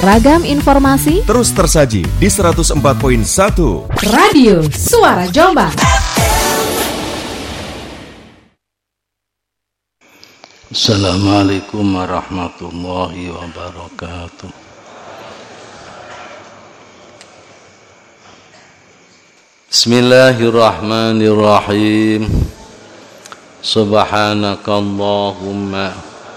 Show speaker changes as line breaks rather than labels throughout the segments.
Ragam informasi
terus tersaji di 104.1
Radio Suara Jombang.
Assalamualaikum warahmatullahi wabarakatuh. Bismillahirrahmanirrahim. Subhanakallahumma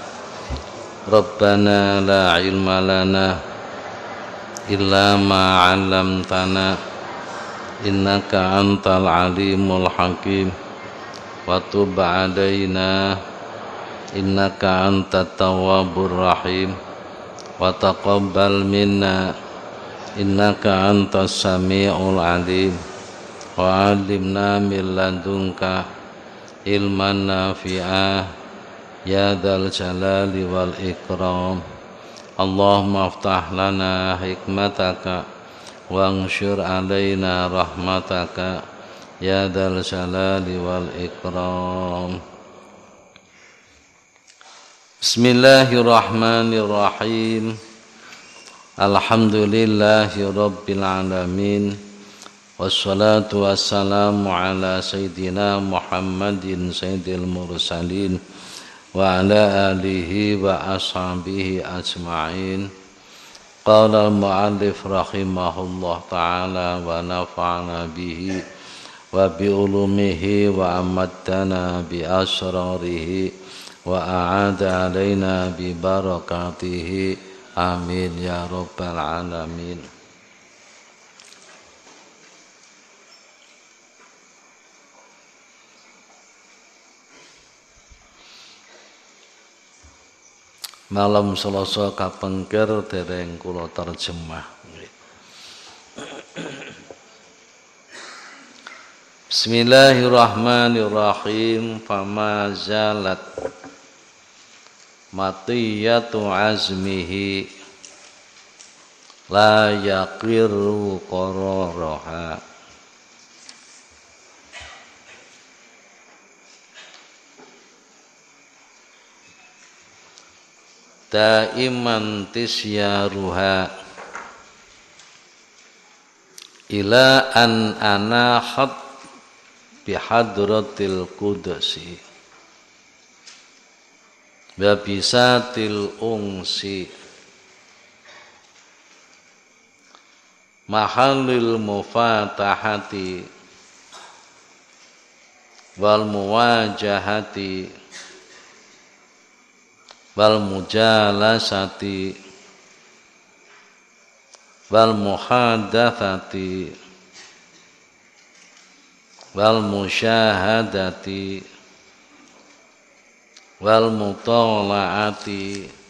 Rabbana la ilma lana illa ma 'allamtana innaka antal alimul hakim wa tub 'alaina innaka antat tawwabur rahim wa taqabbal minna innaka antas samiul alim wa 'allimna min ladunka ilman nafi'ah ya dzal jalali wal ikram. Allahumma aftah lana hikmataka wa anshur alaina rahmataka ya dzal jalali wal ikram. Bismillahirrahmanirrahim. Alhamdulillahi rabbil alamin. Wassalatu wassalamu ala sayyidina Muhammadin sayyidil mursalin wa ala alihi wa ashabihi ajma'in. Qala al-mu'allif rahimahullah ta'ala wa nafa'ana bihi wa bi ulumihi wa amaddana bi asrarihi wa a'ada alaina bi barakatihi amin ya rabbal alamin. Malam Selasa kapengker dereng kula terjemah. Bismillahirrahmanirrahim. Fama zalat matiyatu azmihi la yaqiru qararaha. Daiman tisyaruha ila an anahat bihadratil qudsi wa bisatil ungsi mahallil mufatahati wal muwajahati wal mujalasati wal muhadatsati wal musyahadati wal mutalaati